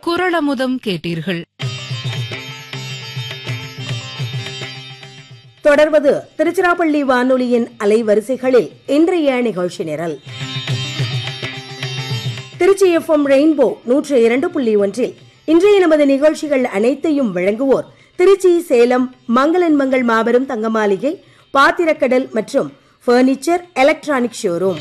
குறளமுதம் கேட்டீர்கள். தொடர்வது திருச்சிராப்பள்ளி வானொலியின் அலைவரிசைகளில் இன்றைய நிகழ்ச்சி நிரல். திருச்சி FM ரெயின்போ 102.1 இன்றைய நமது நிகழ்ச்சிகள் அனைத்தையும் வழங்குவோர் திருச்சி, சேலம் மங்களன் மங்கள் மாபெரும் தங்க மாளிகை, பாத்திரக்கடல் மற்றும் பர்னிச்சர் எலக்ட்ரானிக் ஷோரூம்.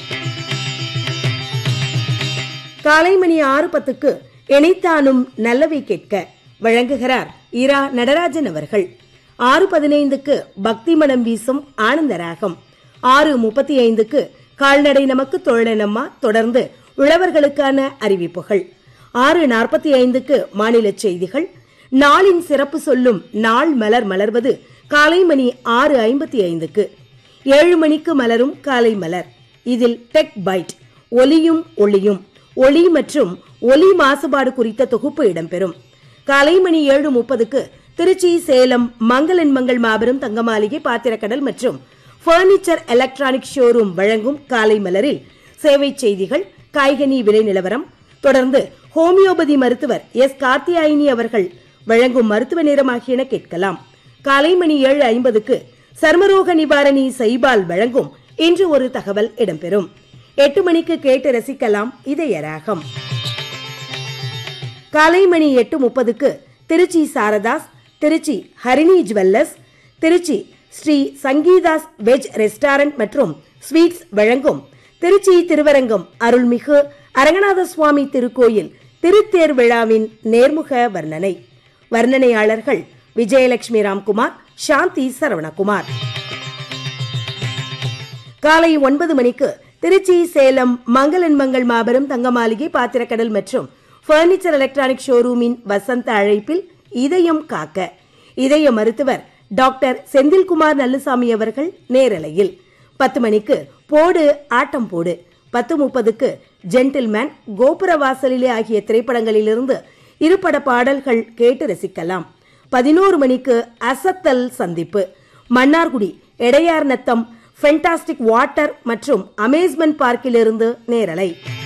காலை மணி 6:10 எனைத்தானும் நல்லவை கேட்க வழங்குகிறார் இரா நடராஜன் அவர்கள். 6:15 பக்தி மனம் வீசும் ஆனந்தராகம். 6:35 கால்நடை நமக்கு தோழனம்மா, தொடர்ந்து உழவர்களுக்கான அறிவிப்புகள். 6:45 மாநில செய்திகள். நாளின் சிறப்பு சொல்லும் நாள் மலர் மலர்வது காலை மணி 6:55. 7 மணிக்கு மலரும் காலை மலர். இதில் டெக் பைட், ஒலியும் ஒளியும், ஒளி மற்றும் ஒலி மாசுபாடு குறித்த தொகுப்பு இடம்பெறும். காலை மணி 7:30 திருச்சி, சேலம் மங்களன் மங்கள் மாபெரும் தங்க மாளிகை, பாத்திரக்கடல் மற்றும் பர்னிச்சர் எலக்ட்ரானிக் ஷோரூம் வழங்கும் காலை மலரில் சேவை செய்திகள், காய்கனி விலை நிலவரம், தொடர்ந்து ஹோமியோபதி மருத்துவர் எஸ். கார்த்தியாயினி அவர்கள் வழங்கும் மருத்துவ நேரம் ஆகியன கேட்கலாம். காலை மணி 7:50 சர்மரோக நிவாரணி சைபால் வழங்கும் இன்று ஒரு தகவல் இடம்பெறும். 8 மணிக்கு கேட்டு ரசிக்கலாம் இதயராகம். காலை மணி 8:30 Trichy Saradhas, Trichy Harini jewellers, Trichy Sri Sangeetha's veg restaurant மற்றும் ஸ்வீட்ஸ் வழங்கும் திருச்சி திருவரங்கம் அருள்மிகு அரங்கநாத சுவாமி திருக்கோயில் திருத்தேர் விழாவின் நேர்முக வர்ணனை. வர்ணனையாளர்கள் விஜயலட்சுமி ராம்குமார், சாந்தி சரவணகுமார். காலை 9 மணிக்கு திருச்சி, சேலம் மங்களன் மங்கள் மாபெரும் தங்க மாளிகை, பாத்திரக்கடல் மற்றும் பர்னிச்சர் எலக்ட்ரானிக் ஷோரூமின் வசந்த அழைப்பில் இதயம் காக்க இதய மருத்துவர் டாக்டர் செந்தில்குமார் நல்லுசாமி அவர்கள் நேரலையில். 10 மணிக்கு போடு ஆட்டம் போடு. 10:30 ஜென்டில்மேன், கோபுர வாசலிலே ஆகிய திரைப்படங்களிலிருந்து இருபட பாடல்கள் கேட்டு ரசிக்கலாம். 11 மணிக்கு அசத்தல் சந்திப்பு. மன்னார்குடி, எடையார் நத்தம் ஃபென்டாஸ்டிக் வாட்டர் மற்றும் அமேஸ்மெண்ட் பார்க்கிலிருந்து நேரலை.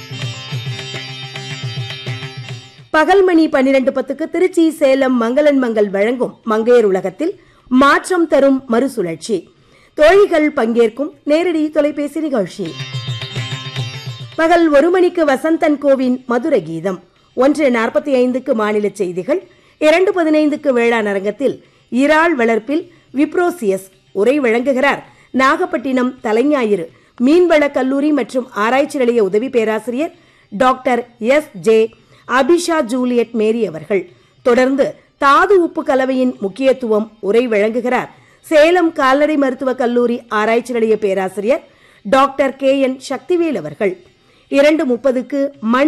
பகல் மணி 12:10 திருச்சி, சேலம் மங்களன் மங்கள் வழங்கும் மங்கையர் உலகத்தில் மாற்றம் தரும் மறுசுழற்சி. தோழிகள் பங்கேற்கும் நேரடி தொலைபேசி நிகழ்ச்சி. பகல் 1 மணிக்கு வசந்தன் கோவின் மதுர கீதம். 1:45 மாநில செய்திகள். 2:15 வேளாண் அரங்கத்தில் இறால் வளர்ப்பில் விப்ரோசியஸ் உரை வழங்குகிறார் நாகப்பட்டினம் தலைஞாயிறு மீன்வள கல்லூரி மற்றும் ஆராய்ச்சி நிலைய உதவி பேராசிரியர் டாக்டர் S.J. அபிஷா ஜூலியட் மேரி அவர்கள். தொடர்ந்து தாது உப்பு கலவையின் முக்கியத்துவம் உரை வழங்குகிறார் சேலம் கால்நடை மருத்துவக் கல்லூரி ஆராய்ச்சி நிலைய பேராசிரியர் டாக்டர் K.N. சக்திவேல் அவர்கள். 2:30 மண்